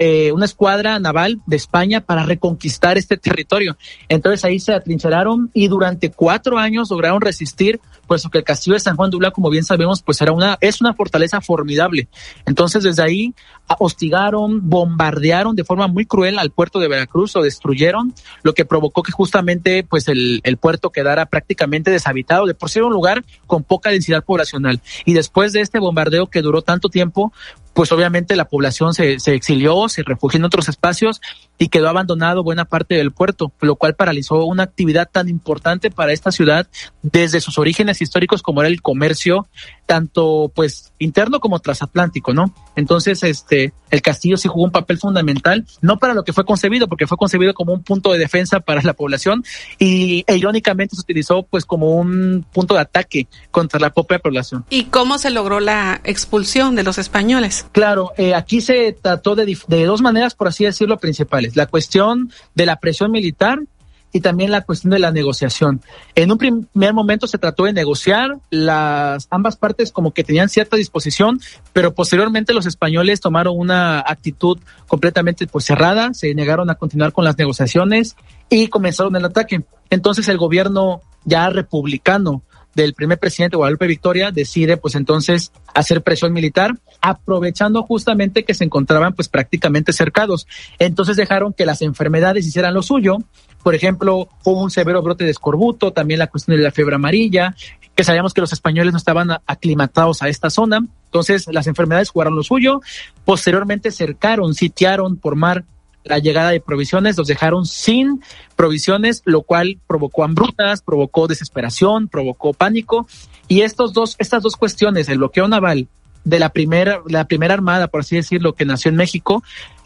escuadra naval de España para reconquistar este territorio. Entonces ahí se atrincheraron y durante 4 años lograron resistir, puesto que el castillo de San Juan de Ulúa, como bien sabemos, pues es una fortaleza formidable. Entonces desde ahí hostigaron, bombardearon de forma muy cruel al puerto de Veracruz, lo destruyeron, lo que provocó que justamente pues el puerto quedara prácticamente deshabitado, de por sí era un lugar con poca densidad poblacional. Y después de este bombardeo que duró tanto tiempo, pues obviamente la población se exilió, se refugió en otros espacios y quedó abandonado buena parte del puerto, lo cual paralizó una actividad tan importante para esta ciudad desde sus orígenes históricos, como era el comercio, tanto pues interno como transatlántico, ¿no? Entonces el castillo sí jugó un papel fundamental, no para lo que fue concebido, porque fue concebido como un punto de defensa para la población e irónicamente se utilizó pues como un punto de ataque contra la propia población. ¿Y cómo se logró la expulsión de los españoles? Claro, aquí se trató de 2 maneras, por así decirlo, principales. La cuestión de la presión militar y también la cuestión de la negociación. En un primer momento se trató de negociar, ambas partes como que tenían cierta disposición, pero posteriormente los españoles tomaron una actitud completamente pues cerrada, se negaron a continuar con las negociaciones y comenzaron el ataque. Entonces el gobierno ya republicano del primer presidente Guadalupe Victoria decide pues entonces hacer presión militar, aprovechando justamente que se encontraban pues prácticamente cercados. Entonces dejaron que las enfermedades hicieran lo suyo. Por ejemplo, hubo un severo brote de escorbuto, también la cuestión de la fiebre amarilla, que sabíamos que los españoles no estaban aclimatados a esta zona. Entonces las enfermedades jugaron lo suyo. Posteriormente sitiaron por mar la llegada de provisiones, los dejaron sin provisiones, lo cual provocó hambrunas, provocó desesperación, provocó pánico. Y estas dos cuestiones, el bloqueo naval de la primera armada, por así decirlo, que nació en México,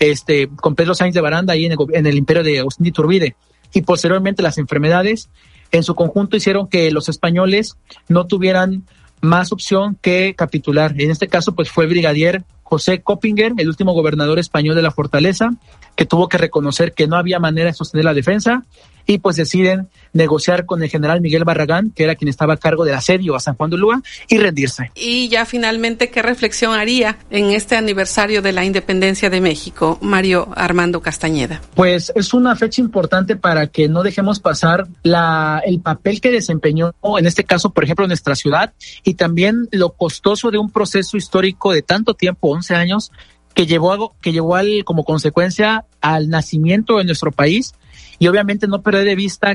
con Pedro Sáenz de Baranda ahí en el imperio de Agustín de Iturbide, y posteriormente las enfermedades, en su conjunto hicieron que los españoles no tuvieran más opción que capitular. En este caso, pues fue el brigadier José Coppinger, el último gobernador español de la fortaleza, que tuvo que reconocer que no había manera de sostener la defensa y pues deciden negociar con el general Miguel Barragán, que era quien estaba a cargo del asedio a San Juan de Ulúa, y rendirse. Y ya finalmente, ¿qué reflexión haría en este aniversario de la independencia de México, Mario Armando Castañeda? Pues es una fecha importante para que no dejemos pasar el papel que desempeñó, en este caso, por ejemplo, nuestra ciudad, y también lo costoso de un proceso histórico de tanto tiempo, 11 años, que llevó como consecuencia al nacimiento de nuestro país, y obviamente no perder de vista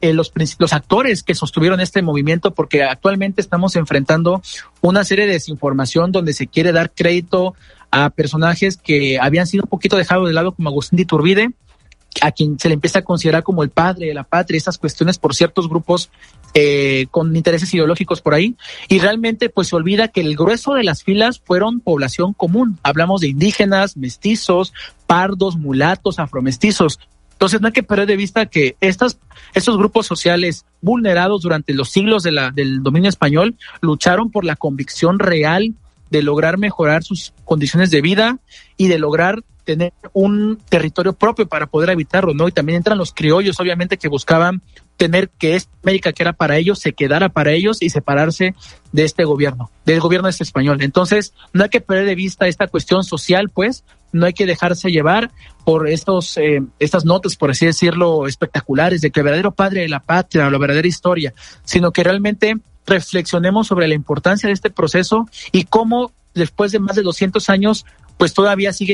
los actores que sostuvieron este movimiento, porque actualmente estamos enfrentando una serie de desinformación donde se quiere dar crédito a personajes que habían sido un poquito dejados de lado, como Agustín de Iturbide, a quien se le empieza a considerar como el padre de la patria, estas cuestiones por ciertos grupos con intereses ideológicos por ahí, y realmente pues se olvida que el grueso de las filas fueron población común. Hablamos de indígenas, mestizos, pardos, mulatos, afromestizos. Entonces no hay que perder de vista que estos grupos sociales vulnerados durante los siglos del dominio español lucharon por la convicción real de lograr mejorar sus condiciones de vida y de lograr tener un territorio propio para poder habitarlo, ¿no? Y también entran los criollos, obviamente, que buscaban tener que esta América que era para ellos se quedara para ellos y separarse de este gobierno, del gobierno español. Entonces, no hay que perder de vista esta cuestión social, pues, no hay que dejarse llevar por estas notas, por así decirlo, espectaculares de que el verdadero padre de la patria o la verdadera historia, sino que realmente reflexionemos sobre la importancia de este proceso y cómo después de más de 200 años pues todavía siguen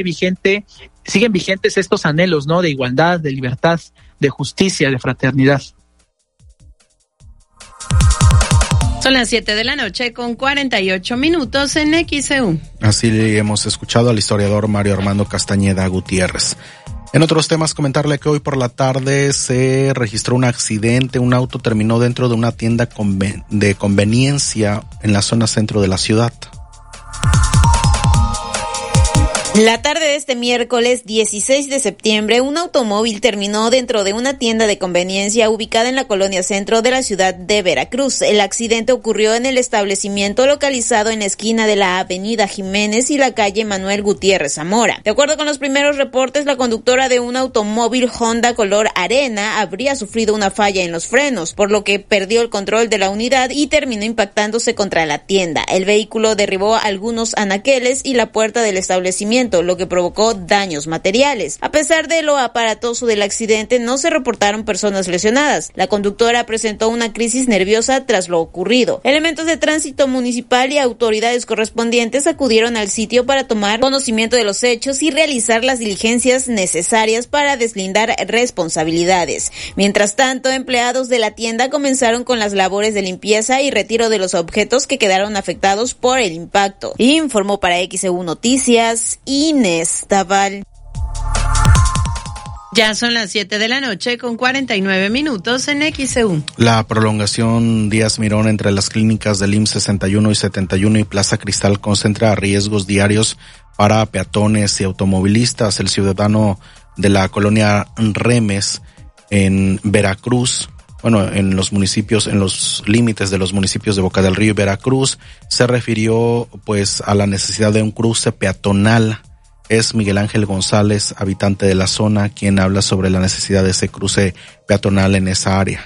vigentes estos anhelos, ¿no? De igualdad, de libertad, de justicia, de fraternidad. Son las 7 de la noche con 48 minutos en XEU. Así hemos escuchado al historiador Mario Armando Castañeda Gutiérrez. En otros temas, comentarle que hoy por la tarde se registró un accidente. Un auto terminó dentro de una tienda de conveniencia en la zona centro de la ciudad. La tarde de este miércoles 16 de septiembre, un automóvil terminó dentro de una tienda de conveniencia ubicada en la colonia centro de la ciudad de Veracruz. El accidente ocurrió en el establecimiento localizado en la esquina de la avenida Jiménez y la calle Manuel Gutiérrez Zamora. De acuerdo con los primeros reportes, la conductora de un automóvil Honda color arena habría sufrido una falla en los frenos, por lo que perdió el control de la unidad y terminó impactándose contra la tienda. El vehículo derribó algunos anaqueles y la puerta del establecimiento, lo que provocó daños materiales. A pesar de lo aparatoso del accidente, no se reportaron personas lesionadas. La conductora presentó una crisis nerviosa tras lo ocurrido. Elementos de tránsito municipal y autoridades correspondientes acudieron al sitio para tomar conocimiento de los hechos y realizar las diligencias necesarias para deslindar responsabilidades. Mientras tanto, empleados de la tienda comenzaron con las labores de limpieza y retiro de los objetos que quedaron afectados por el impacto. Informó para XEU Noticias Inés Taval. Ya son las 7 de la noche con 49 minutos en XEU. La prolongación Díaz Mirón entre las clínicas del IMSS 61 y 71 y Plaza Cristal concentra riesgos diarios para peatones y automovilistas. El ciudadano de la colonia Remes en Veracruz, en los municipios, en los límites de los municipios de Boca del Río y Veracruz, se refirió pues a la necesidad de un cruce peatonal. Es Miguel Ángel González, habitante de la zona, quien habla sobre la necesidad de ese cruce peatonal en esa área.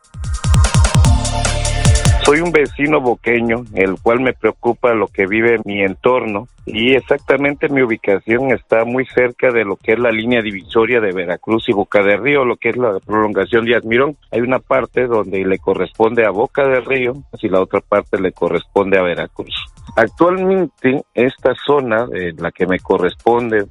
Soy un vecino boqueño, el cual me preocupa lo que vive mi entorno, y exactamente mi ubicación está muy cerca de lo que es la línea divisoria de Veracruz y Boca del Río, lo que es la prolongación Díaz Mirón. Hay una parte donde le corresponde a Boca del Río y la otra parte le corresponde a Veracruz. Actualmente esta zona, la que me corresponde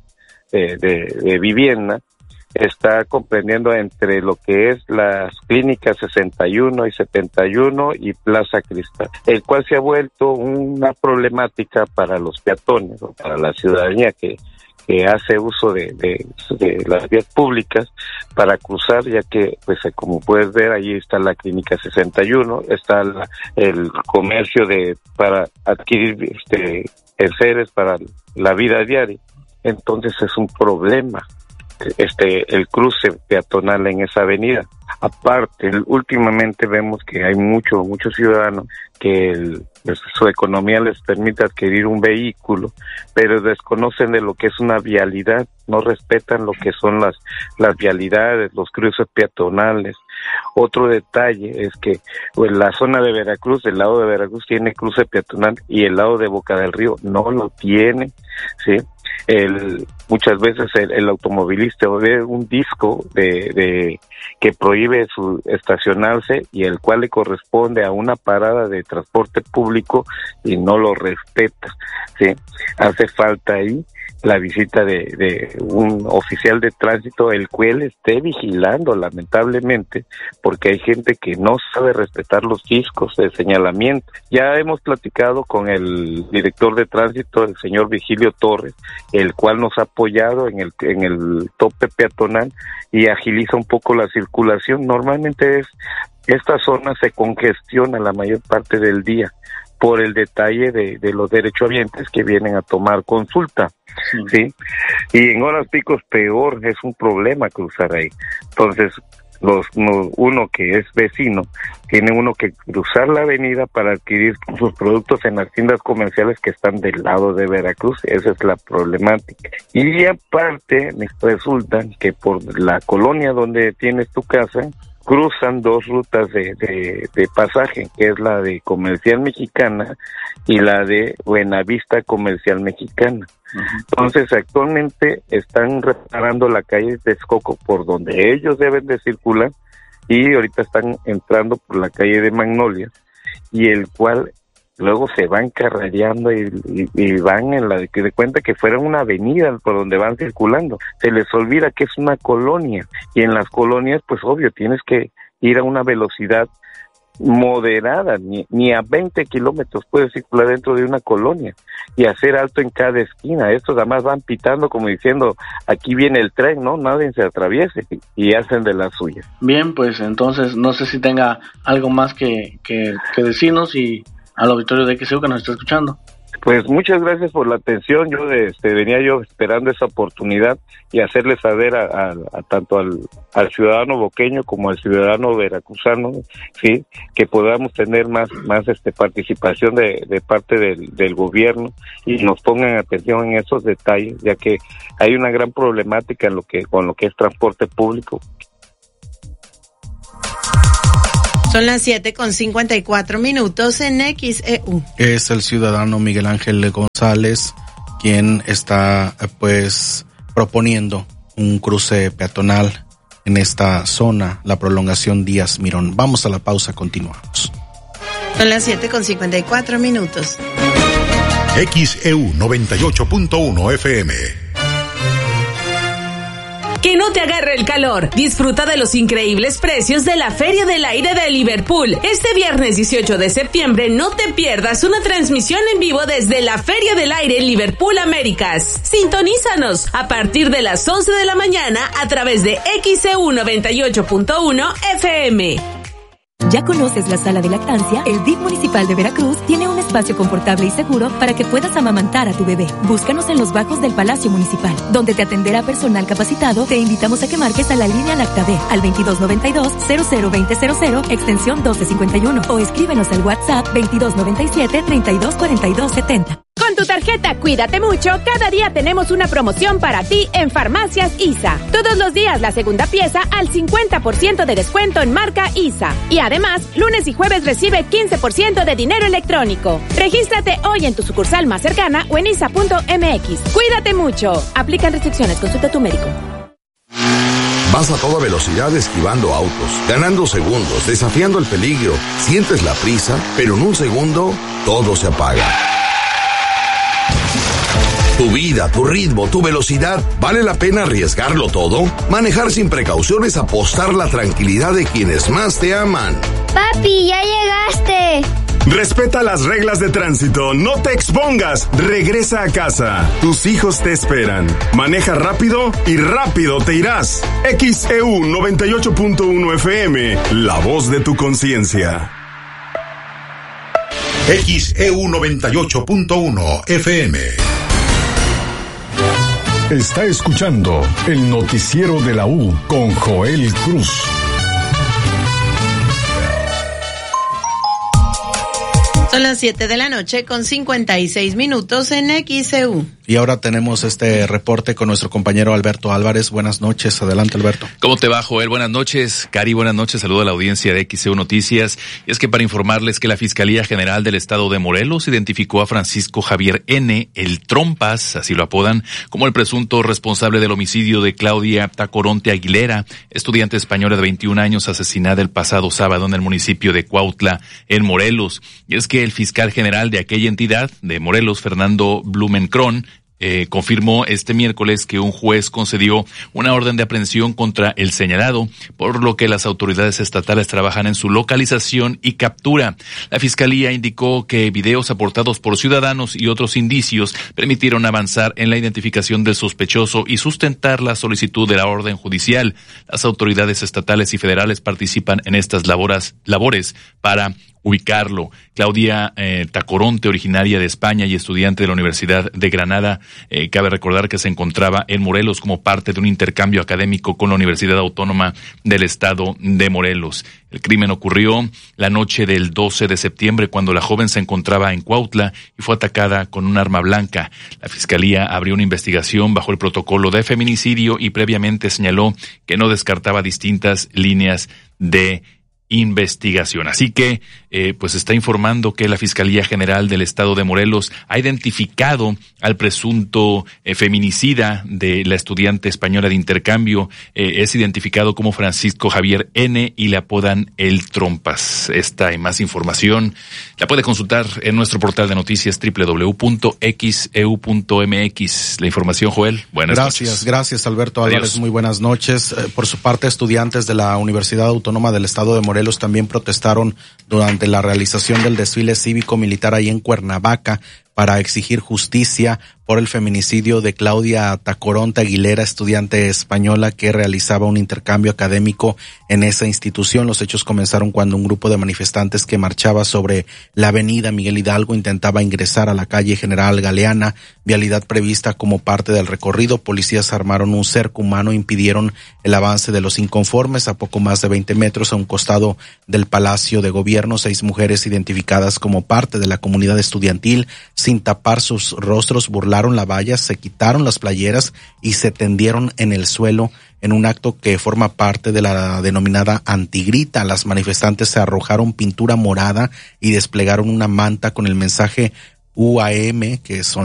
de vivienda, está comprendiendo entre lo que es las clínicas 61 y 71 y Plaza Cristal, el cual se ha vuelto una problemática para los peatones o para la ciudadanía que hace uso de las vías públicas para cruzar, ya que, pues como puedes ver, allí está la clínica 61, está el comercio para adquirir enseres para la vida diaria. Entonces es un problema el cruce peatonal en esa avenida. Aparte, últimamente vemos que hay muchos ciudadanos que su economía les permite adquirir un vehículo, pero desconocen de lo que es una vialidad, no respetan lo que son las vialidades, los cruces peatonales. Otro detalle es que la zona de Veracruz, el lado de Veracruz tiene cruce peatonal y el lado de Boca del Río no lo tiene, ¿sí? Muchas veces el automovilista ve un disco que prohíbe su estacionarse y el cual le corresponde a una parada de transporte público y no lo respeta, ¿sí? Hace falta ahí la visita de un oficial de tránsito, el cual esté vigilando, lamentablemente, porque hay gente que no sabe respetar los discos de señalamiento. Ya hemos platicado con el director de tránsito, el señor Vigilio Torres, el cual nos ha apoyado en el tope peatonal y agiliza un poco la circulación. Normalmente esta zona se congestiona la mayor parte del día por el detalle de los derechohabientes que vienen a tomar consulta, ¿sí? Y en horas picos peor, es un problema cruzar ahí. Entonces, uno que es vecino, tiene uno que cruzar la avenida para adquirir sus productos en las tiendas comerciales que están del lado de Veracruz. Esa es la problemática. Y aparte, resulta que por la colonia donde tienes tu casa, cruzan dos rutas de pasaje, que es la de Comercial Mexicana y la de Buenavista Comercial Mexicana. Entonces, actualmente están reparando la calle de Texcoco por donde ellos deben de circular y ahorita están entrando por la calle de Magnolia, y el cual luego se van carrereando y van en la de cuenta que fuera una avenida por donde van circulando. Se les olvida que es una colonia, y en las colonias, pues obvio, tienes que ir a una velocidad moderada, ni a 20 kilómetros puede circular dentro de una colonia y hacer alto en cada esquina. Estos además van pitando como diciendo, aquí viene el tren, ¿no? Nadie se atraviese, y hacen de las suyas. Bien, pues entonces no sé si tenga algo más que decirnos y al auditorio de XEU que nos está escuchando. Pues muchas gracias por la atención. Yo venía yo esperando esa oportunidad y hacerle saber a tanto al ciudadano boqueño como al ciudadano veracruzano, sí, que podamos tener más participación de parte del gobierno y nos pongan atención en esos detalles, ya que hay una gran problemática con lo que es transporte público. Son las 7:54 en XEU. Es el ciudadano Miguel Ángel González quien está pues proponiendo un cruce peatonal en esta zona, la prolongación Díaz Mirón. Vamos a la pausa, continuamos. Son las 7:54. XEU 98.1 FM. Que no te agarre el calor. Disfruta de los increíbles precios de la Feria del Aire de Liverpool. Este viernes 18 de septiembre no te pierdas una transmisión en vivo desde la Feria del Aire Liverpool Américas. Sintonízanos a partir de las 11 de la mañana a través de XEU 98.1 FM. ¿Ya conoces la sala de lactancia? El DIF Municipal de Veracruz tiene un espacio confortable y seguro para que puedas amamantar a tu bebé. Búscanos en los bajos del Palacio Municipal, donde te atenderá personal capacitado. Te invitamos a que marques a la línea Lactabe al 2292-002000, extensión 1251, o escríbenos al WhatsApp 2297-324270. Con tu tarjeta Cuídate Mucho, cada día tenemos una promoción para ti en Farmacias ISA. Todos los días la segunda pieza al 50% de descuento en marca ISA. Y además, lunes y jueves recibe 15% de dinero electrónico. Regístrate hoy en tu sucursal más cercana o en isa.mx. Cuídate Mucho. Aplican restricciones. Consulta a tu médico. Vas a toda velocidad esquivando autos, ganando segundos, desafiando el peligro. Sientes la prisa, pero en un segundo todo se apaga. Tu vida, tu ritmo, tu velocidad, ¿vale la pena arriesgarlo todo? Manejar sin precauciones, apostar la tranquilidad de quienes más te aman. Papi, ya llegaste. Respeta las reglas de tránsito, no te expongas, regresa a casa. Tus hijos te esperan. Maneja rápido y rápido te irás. XEU 98.1 FM, la voz de tu conciencia. XEU 98.1 FM. Está escuchando el noticiero de la U con Joel Cruz. Son las 7:56 en XEU. Y ahora tenemos este reporte con nuestro compañero Alberto Álvarez. Buenas noches, adelante Alberto. ¿Cómo te va, Joel? Buenas noches. Cari, buenas noches. Saludo a la audiencia de XEU Noticias. Y es que para informarles que la Fiscalía General del Estado de Morelos identificó a Francisco Javier N., el Trompas, así lo apodan, como el presunto responsable del homicidio de Claudia Tacoronte Aguilera, estudiante española de 21 años asesinada el pasado sábado en el municipio de Cuautla, en Morelos. Y es que el fiscal general de aquella entidad, de Morelos, Fernando Blumenkron, confirmó este miércoles que un juez concedió una orden de aprehensión contra el señalado, por lo que las autoridades estatales trabajan en su localización y captura. La fiscalía indicó que videos aportados por ciudadanos y otros indicios permitieron avanzar en la identificación del sospechoso y sustentar la solicitud de la orden judicial. Las autoridades estatales y federales participan en estas labores para ubicarlo. Claudia Tacoronte, originaria de España y estudiante de la Universidad de Granada, cabe recordar que se encontraba en Morelos como parte de un intercambio académico con la Universidad Autónoma del Estado de Morelos. El crimen ocurrió la noche del 12 de septiembre cuando la joven se encontraba en Cuautla y fue atacada con un arma blanca. La Fiscalía abrió una investigación bajo el protocolo de feminicidio y previamente señaló que no descartaba distintas líneas de investigación. Así que pues está informando que la Fiscalía General del Estado de Morelos ha identificado al presunto feminicida de la estudiante española de intercambio. Es identificado como Francisco Javier N. y le apodan El Trompas. Esta y más información la puede consultar en nuestro portal de noticias www.xeu.mx. La información, Joel. Buenas noches. Gracias, Alberto Álvarez. Muy buenas noches. Por su parte, estudiantes de la Universidad Autónoma del Estado de Morelos también protestaron durante la realización del desfile cívico-militar ahí en Cuernavaca para exigir justicia por el feminicidio de Claudia Tacoronte Aguilera, estudiante española que realizaba un intercambio académico en esa institución. Los hechos comenzaron cuando un grupo de manifestantes que marchaba sobre la avenida Miguel Hidalgo intentaba ingresar a la calle General Galeana, vialidad prevista como parte del recorrido. Policías armaron un cerco humano e impidieron el avance de los inconformes. A poco más de 20 metros a un costado del Palacio de Gobierno, 6 mujeres identificadas como parte de la comunidad estudiantil, sin tapar sus rostros, burlaron la valla, se quitaron las playeras y se tendieron en el suelo en un acto que forma parte de la denominada antigrita. Las manifestantes se arrojaron pintura morada y desplegaron una manta con el mensaje UAM, que son